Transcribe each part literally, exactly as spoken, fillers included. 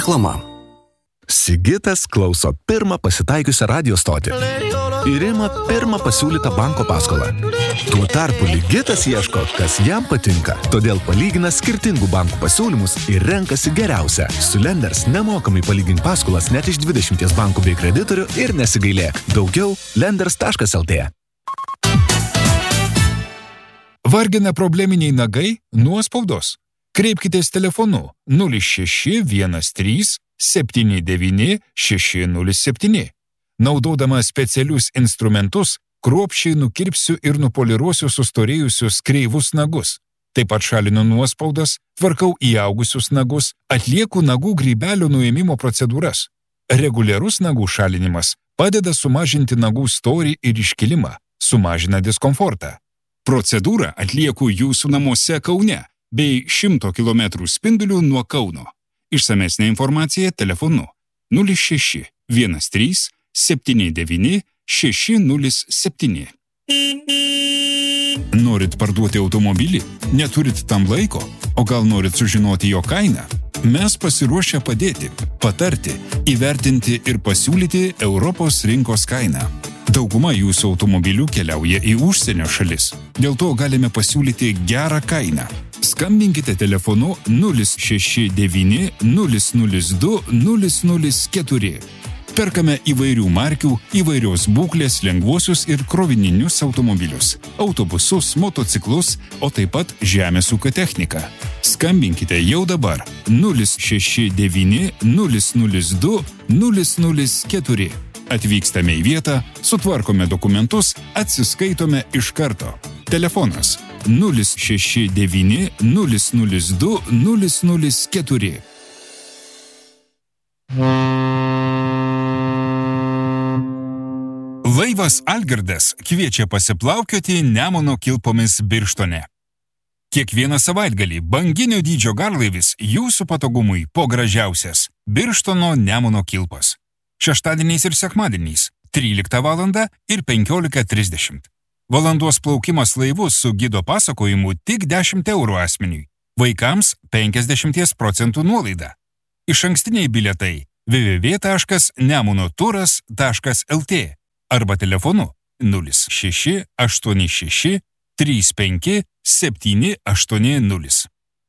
Reklama. Sigitas klauso pirmą pasitaikiusią radio stotį ir ima pirmą pasiūlytą banko paskolą. Tuo tarpu Ligitas ieško, kas jam patinka, todėl palygina skirtingų bankų pasiūlymus ir renkasi geriausią. Su Lenders nemokamai palygink paskolas net iš dvidešimties bankų bei kreditorių ir nesigailėk. Daugiau lenders taškas el tė. Vargina probleminiai nagai? Nuospaudos? Kreipkitės telefonu nulis šeši vienas trys septyni devyni šeši nulis septyni. Naudodama specialius instrumentus, kruopščiai nukirpsiu ir nupoliruosiu sustorėjusius kreivus nagus. Taip pat šalinu nuospaudas, tvarkau įaugusius nagus, atlieku nagų grybelio nuėmimo procedūras. Reguliarus nagų šalinimas padeda sumažinti nagų storį ir iškilimą, sumažina diskomfortą. Procedūrą atlieku jūsų namuose Kaune bei šimto kilometrų spindulių nuo Kauno. Išsamesnė informacija telefonu nulis šeši vienas trys septyni devyni šeši nulis septyni. Norit parduoti automobilį? Neturit tam laiko? O gal norit sužinoti jo kainą? Mes pasiruošę padėti, patarti, įvertinti ir pasiūlyti Europos rinkos kainą. Dauguma jūsų automobilių keliauja į užsienio šalis. Dėl to galime pasiūlyti gerą kainą. Skambinkite telefonu nulis šeši devyni nulis nulis du nulis nulis keturi. Perkame įvairių markių, įvairios būklės lengvuosius ir krovininius automobilius, autobusus, motociklus, o taip pat žemės ūkio techniką. Skambinkite jau dabar nulis šeši devyni nulis nulis du nulis nulis keturi. Atvykstame į vietą, sutvarkome dokumentus, atsiskaitome iš karto. Telefonas nulis šeši devyni nulis nulis du nulis nulis keturi. Laivas Algirdas kviečia pasiplaukioti Nemuno kilpomis Birštone. Kiekvieną savaitgalį banginio dydžio garlaivis jūsų patogumui po gražiausias Birštono Nemuno kilpas. Šeštadieniais ir sekmadieniais tryliktą valandą ir penkiolika trisdešimt. Valandos plaukimas laivu su gido pasakojimu tik dešimt eurų asmeniui. Vaikams penkiasdešimt procentų nuolaida. Išankstiniai bilietai w w w taškas nemunoturas taškas el tė arba telefonu nulis šeši aštuoni šeši trys penki septyni aštuoni nulis.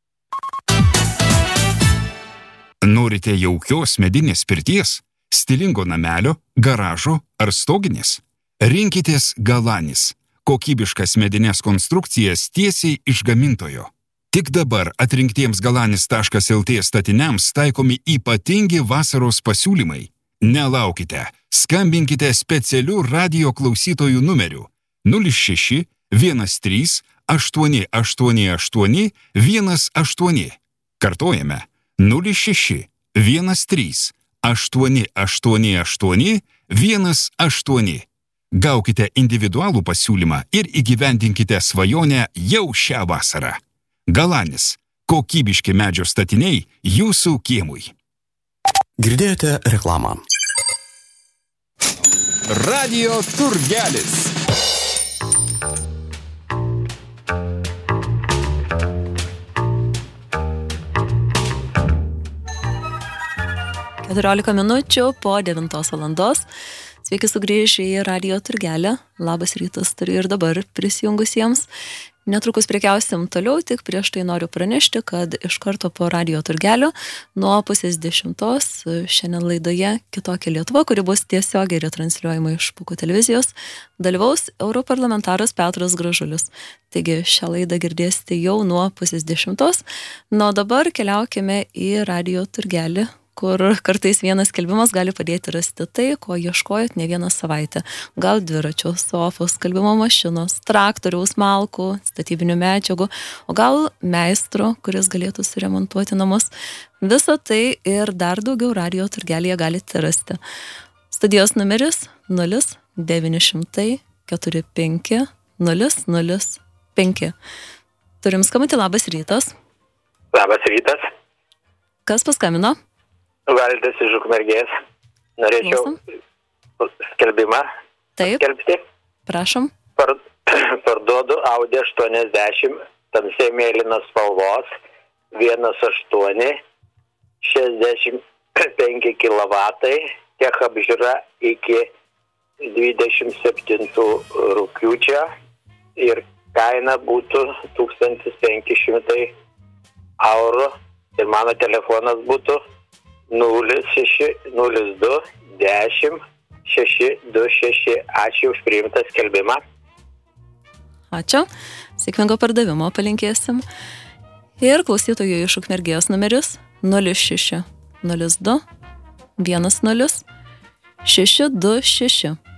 Norite jaukios medinės pirties, stilingo namelio, garažo ar stoginės? Rinkitės Galanis. Kokybiškas medinės konstrukcijas tiesiai iš gamintojo. Tik dabar atrinktiems galanis taškas el tė statiniams taikomi ypatingi vasaros pasiūlymai. Nelaukite, skambinkite specialiu radio klausytojų numeriu nulis šeši vienas trys aštuoni aštuoni aštuoni vienas aštuoni. Kartojame nulis šeši vienas trys aštuoni aštuoni aštuoni vienas aštuoni. Gaukite individualų pasiūlymą ir įgyvendinkite svajonę jau šią vasarą. Galanis. Kokybiški medžio statiniai jūsų kiemui. Girdėjote reklamą. Radio turgelis. keturiolika minučių po devintos valandos. Sveiki sugrįžę į Radio turgelį. Labas rytas turiu ir dabar prisijungusiems. Netrukus prekiausim toliau, tik prieš tai noriu pranešti, kad iš karto po Radio turgelio nuo pusės dešimtos šiandien laidoje Kitokia Lietuva, kuri bus tiesiogiai retransliuojama iš Pūko televizijos, dalyvaus europarlamentaras Petras Gražulis. Taigi šią laidą girdėsite jau nuo pusės dešimtos. Na, o dabar keliaukime į Radio turgelį, kur kartais vienas skelbimas gali padėti rasti tai, ko ieškojot ne vieną savaitę. Gal dviračio, sofos, skalbimo mašinos, traktoriaus, malkų, statybinių medžiagų, o gal meistro, kuris galėtų suremontuoti namus. Visą tai ir dar daugiau Radio turgelėje galite rasti. Studijos numeris nulis devyni šimtai keturi penki nulis nulis penki. Turim skambutį, labas rytas. Labas rytas. Kas paskambino? Valdas iš Ukmergės. Norėčiau Klausom. Skelbimą Taip. skelbti. Prašom. Par, parduodu Audi aštuoniasdešimt, tamsiai mėlynos spalvos, vienas aštuoni, šešiasdešimt penki kilovatai, tech apžiūra iki dvidešimt septintų rugpjūčio ir kaina būtų tūkstantis penki šimtai eurų ir mano telefonas būtų nulis šeši nulis du dešimt šeši du šeši. Ačiū už priimtą skelbimą. Ačiū. Sėkmingo pardavimo palinkėsim. Ir klausytojų iš Ukmergės numeris nulis šeši nulis du vienas nulis šeši du šeši.